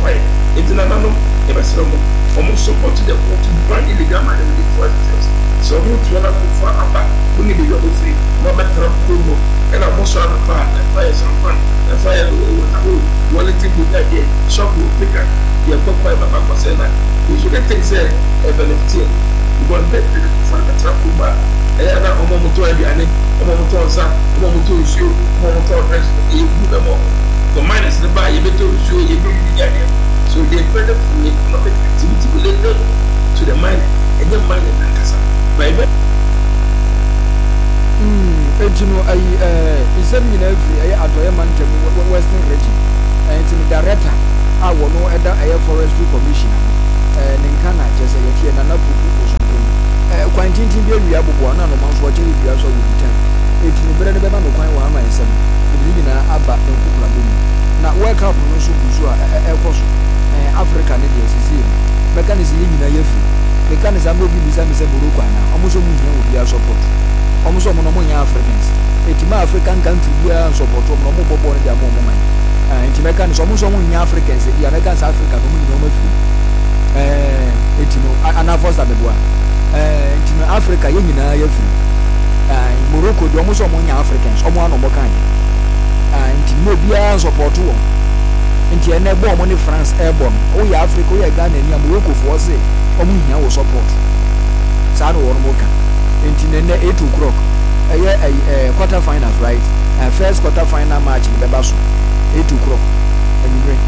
quiet. It's not no almost support the court to ban illegal mining before it. So we want to go about we need to go free. No better Congo and I most on the part and fire some fun and fire quality good idea. Shop will pick up your book by my papa said that we should get things there even if you want to for the trap bar. And I'm a moment to Adiane, a moment to Sa, a moment to issue, a moment to address the more. The minus the bar, you better show you bring the idea. So they further from the economic activity related to the mind and your mind and Nankasa. By is every Adoyaman Western region and to the director. I will know at the forestry commissioner and in Canada, just a year and another. Quantin we have one and amongst what you are so return. It's the better than the quite one myself. The beginner about the Kukulabin. Now, work up on Subusua, African Indians is here. Mechanism living a year free. Mechanism will be beside Mr. Buruka now. Almost with their support. Almost among Africans. It's my African country, we are support from no more born in their moment. And mechanism almost among Africans, the Americans, Africa, no more free. It's no, first of the in Africa, you know, Morocco, the almost among Africans, or one of Mokai, and Mobia support to them. Into an airborne money, France airborne, oh, Africa, we are done in Morocco for say, Omunia will support. Sano or Moka, into 8 o'clock, a quarter finals, right? First quarter final match in the Basu, 8 o'clock, and